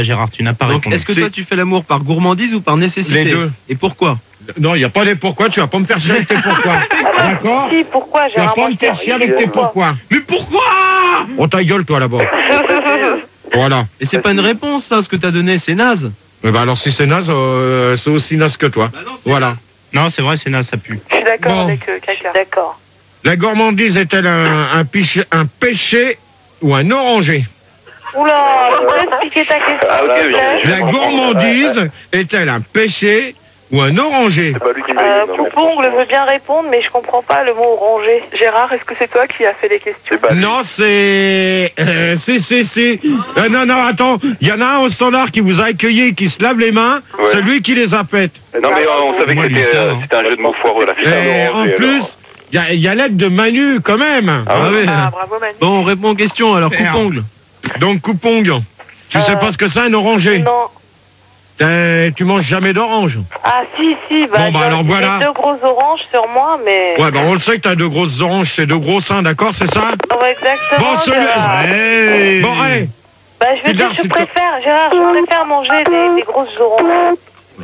Gérard, tu n'as pas Donc, répondu. est-ce que toi tu fais l'amour par gourmandise ou par nécessité? Les deux. Et pourquoi? Non, il n'y a pas des pourquoi, tu vas pas me faire chier avec tes pourquoi. D'accord? Si, pourquoi, Tu vas Gérard? pas me faire chier avec tes pourquoi. Mais pourquoi? Oh ta gueule toi là-bas. Voilà. Et c'est pas une réponse ça, ce que t'as donné, c'est naze. Bah alors si c'est naze, c'est aussi naze que toi. Voilà. Non, c'est vrai, c'est naze, ça pue. Je suis d'accord Bon. avec Caca. D'accord. La gourmandise est-elle un péché ou un oranger? Oula, je peux expliquer ta question. Ah, ok, s'il te plaît La gourmandise est-elle un péché ou un oranger? C'est pas lui qui me dit. Coupongle veut bien répondre, mais je comprends pas le mot orangé. Gérard, est-ce que c'est toi qui as fait les questions? C'est pas lui. Non, c'est... si. Non, attends. Il y en a un au standard qui vous a accueilli, qui se lave les mains. Ouais. C'est lui qui les a faites. Non, mais on savait Moi, que c'était l'histoire, hein. c'était un jeu de mots foireux, là. Et en plus, il y a l'aide de Manu quand même. Ah ouais. ouais. Ah, bravo Manu. Bon, on répond aux questions alors, Faire. coupongle. Donc, coupong, tu sais pas ce que c'est un oranger? Non. Tu manges jamais d'orange? Ah si, bah, Bon, bah, alors, voilà. j'ai 2 grosses oranges sur moi, mais... Ouais, bah on le sait que t'as deux grosses oranges, c'est deux gros seins, d'accord, c'est ça? Ouais, exactement, Bon, Gérard. Hey. Bon, allez. Bah, je vais dire que je préfère, Gérard, je préfère manger des grosses oranges.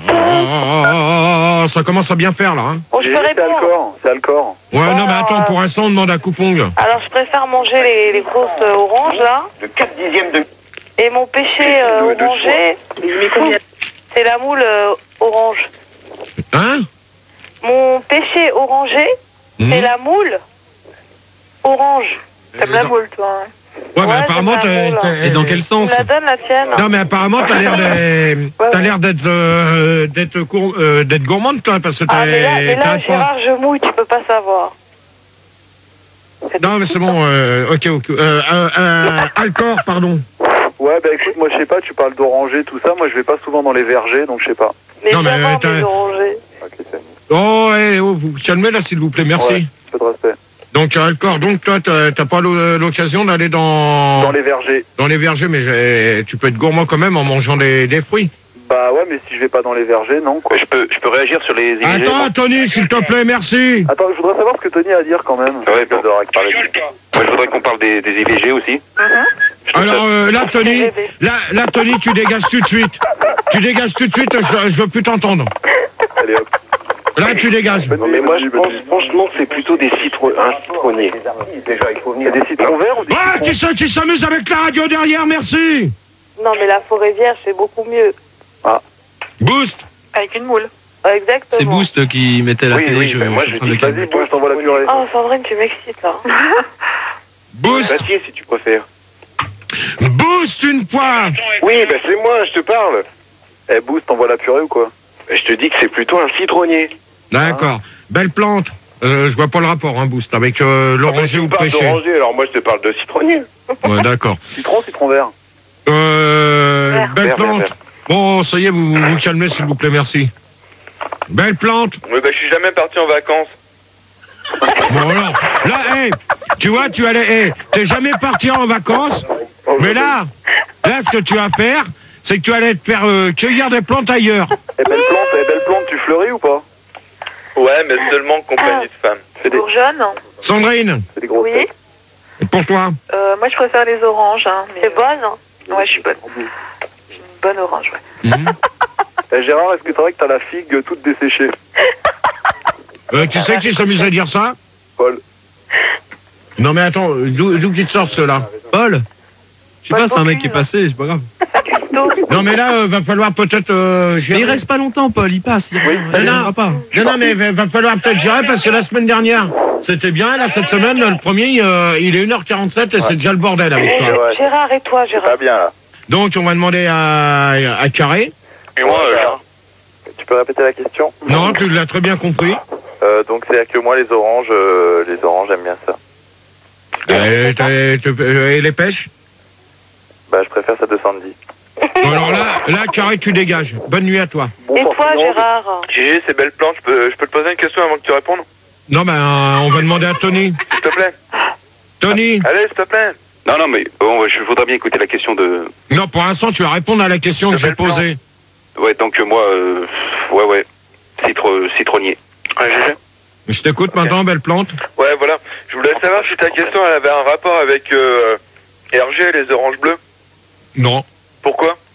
Oh, ça commence à bien faire, là. Hein. Bon, je peux répondre. C'est Alcor. Ouais, non, mais attends, pour l'instant, on demande à coupong. Alors, je préfère manger les grosses oranges, là. De 4 dixièmes de... Et mon péché orangé, c'est la moule orange. Hein? Mon péché orangé, c'est la moule orange. T'aimes la moule, toi, hein? Ouais, mais Ouais, apparemment, c'est la moule. Et dans quel Tu sens? me la donnes, la tienne? Non, mais apparemment, t'as l'air d'être gourmande, toi, parce que Ah, mais là, t'arrêtes pas. Gérard, je mouille, tu peux pas savoir. Non, mais c'est bon, ok. Alcor, pardon. Ouais, bah écoute, moi je sais pas, tu parles d'oranger, tout ça. Moi je vais pas souvent dans les vergers, donc je sais pas. Mais Non, mais vraiment, t'as- des orangers. Ok, c'est Oh, vous calmez, là, s'il vous plaît, merci. Ouais, peu de respect. Donc, Alcor, donc, toi, t'as pas l'occasion d'aller dans les vergers. dans les vergers, mais tu peux être gourmand quand même en mangeant des fruits. Bah ouais, mais si je vais pas dans les vergers, non, quoi. Je peux réagir sur les IVG. Attends, Tony, s'il te plaît, merci. Attends, je voudrais savoir ce que Tony a à dire quand même. Ouais, bon. Moi, je voudrais qu'on parle des IVG aussi. Alors, là, Tony, tu dégages tout de suite. Tu dégages tout de suite, je veux plus t'entendre. Allez hop. Là, tu dégages. Non, mais moi je pense franchement que c'est plutôt un citronnier. Déjà, il faut venir. Des citrons verts ou des Ah, tu sais qui s'amuse avec la radio derrière, merci. Non, mais la forêt vierge, c'est beaucoup mieux. Boost. Avec une moule. Exactement. C'est Boost qui mettait la télé, je moi suis je en train de dis, vas-y, calmer. bon, je t'envoie la purée. Oh, Sandrine, tu m'excites, là. Boost. Papier si tu préfères. Boost une fois. Oui, bah c'est moi, je te parle. Eh, Boost, t'envoies la purée ou quoi? Je te dis que c'est plutôt un citronnier. D'accord. Belle plante. Je vois pas le rapport, hein, Boost, avec l'oranger ou le pêcher. d'oranger, alors moi je te parle de citronnier. Ouais, d'accord. Citron vert. Belle Vert, plante. vert. Bon, ça y est, vous vous calmez, s'il vous plaît, merci. Belle plante. Oui, bah je suis jamais parti en vacances. Bon, alors, là, tu vois, t'es jamais parti en vacances, mais là, ce que tu vas faire, c'est que tu allais te faire cueillir des plantes ailleurs. Belle plante, tu fleuris ou pas? Ouais, mais seulement en compagnie de femmes. Bourgeonne. Sandrine, C'est des grosses Oui. têtes. et pour toi? Moi, je préfère les oranges. Hein, c'est bonne? Ouais, je suis bonne. J'ai une bonne orange, ouais. Gérard, est-ce que c'est vrai que t'as la figue toute desséchée? Tu sais qui s'amuse à dire ça? Paul. Non, mais attends, d'où qu'ils te sortent ceux-là? Paul? Je sais pas, c'est un mec qui est passé, c'est pas grave. Non, mais là, va falloir peut-être... Mais il reste pas longtemps, Paul, il passe, il reviendra pas. Non, mais va falloir peut-être gérer parce que la semaine dernière, c'était bien. Là, cette semaine, le premier, il est 1h47 et c'est déjà le bordel avec toi. Ouais. Gérard et toi, Gérard? Pas bien là. Donc, on va demander à Carré. Et moi, tu peux répéter la question? Non, tu l'as très bien compris. Donc c'est que moi les oranges j'aime bien ça. Et les pêches? Bah je préfère ça de Sandy. Bon, alors là, Carré, tu dégages. Bonne nuit à toi. Et toi, Gérard? Gégé, c'est belle plante, je peux te poser une question avant que tu répondes? Non, ben, on va demander à Tony. S'il te plaît. Tony? Allez, s'il te plaît. Non mais bon, je voudrais bien écouter la question de... Non, pour l'instant, tu vas répondre à la question que j'ai belle plante. posée. Ouais, donc moi, citronnier. Ouais, Gégé. Je t'écoute maintenant, belle plante. Ouais, voilà. Je voulais savoir si ta question elle avait un rapport avec Hergé et les oranges bleues. Non. Pourquoi?